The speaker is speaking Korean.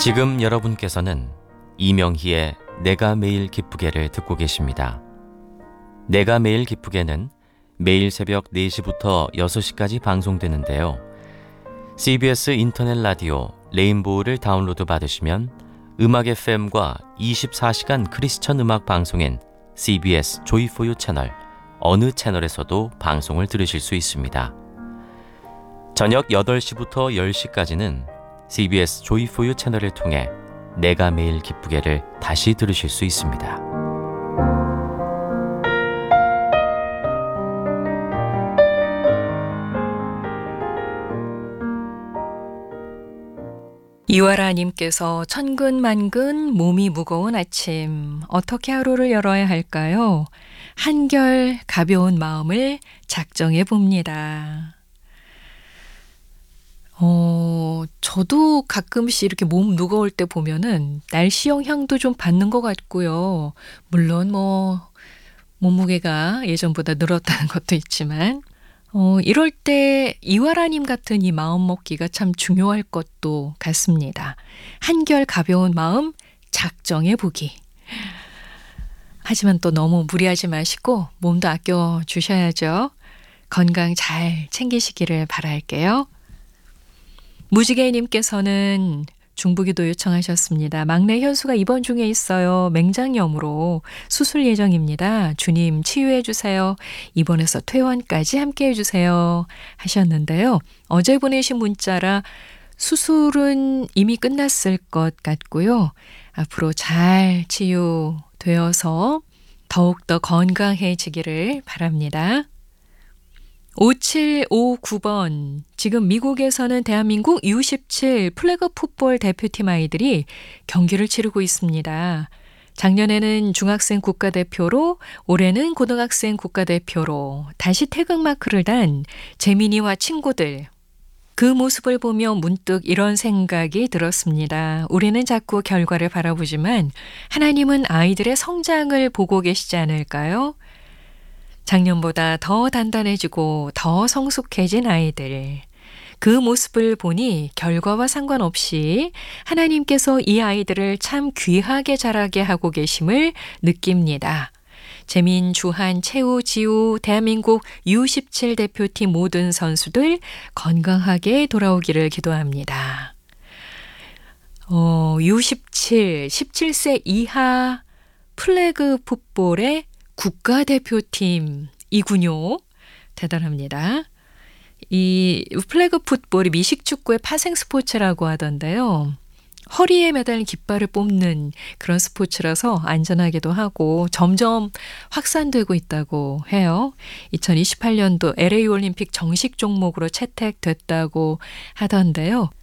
지금 여러분께서는 이명희의 내가 매일 기쁘게를 듣고 계십니다. 내가 매일 기쁘게는 매일 새벽 4시부터 6시까지 방송되는데요. CBS 인터넷 라디오 레인보우를 다운로드 받으시면 음악 FM과 24시간 크리스천 음악 방송인 CBS 조이포유 채널 어느 채널에서도 방송을 들으실 수 있습니다. 저녁 8시부터 10시까지는 CBS 조이포유 채널을 통해 내가 매일 기쁘게를 다시 들으실 수 있습니다. 이화라님께서 천근만근 몸이 무거운 아침 어떻게 하루를 열어야 할까요? 한결 가벼운 마음을 작정해 봅니다. 저도 가끔씩 이렇게 몸 무거울 때 보면은 날씨 영향도 좀 받는 것 같고요. 물론 몸무게가 예전보다 늘었다는 것도 있지만 이럴 때 이화라님 같은 이 마음 먹기가 참 중요할 것도 같습니다. 한결 가벼운 마음 작정해 보기. 하지만 또 너무 무리하지 마시고 몸도 아껴 주셔야죠. 건강 잘 챙기시기를 바랄게요. 무지개님께서는 중부기도 요청하셨습니다. 막내 현수가 입원 중에 있어요. 맹장염으로 수술 예정입니다. 주님 치유해 주세요. 입원해서 퇴원까지 함께해 주세요. 하셨는데요. 어제 보내신 문자라 수술은 이미 끝났을 것 같고요. 앞으로 잘 치유되어서 더욱더 건강해지기를 바랍니다. 5759번. 지금 미국에서는 대한민국 U17 플래그 풋볼 대표팀 아이들이 경기를 치르고 있습니다. 작년에는 중학생 국가대표로 올해는 고등학생 국가대표로 다시 태극마크를 단 재민이와 친구들. 그 모습을 보며 문득 이런 생각이 들었습니다. 우리는 자꾸 결과를 바라보지만 하나님은 아이들의 성장을 보고 계시지 않을까요? 작년보다 더 단단해지고 더 성숙해진 아이들. 그 모습을 보니 결과와 상관없이 하나님께서 이 아이들을 참 귀하게 자라게 하고 계심을 느낍니다. 재민, 주한, 채우, 지우, 대한민국 U17 대표팀 모든 선수들 건강하게 돌아오기를 기도합니다. U17, 17세 이하 플래그 풋볼의 국가대표팀이군요. 대단합니다. 이 플래그 풋볼이 미식축구의 파생 스포츠라고 하던데요. 허리에 매달린 깃발을 뽑는 그런 스포츠라서 안전하기도 하고 점점 확산되고 있다고 해요. 2028년도 LA 올림픽 정식 종목으로 채택됐다고 하던데요.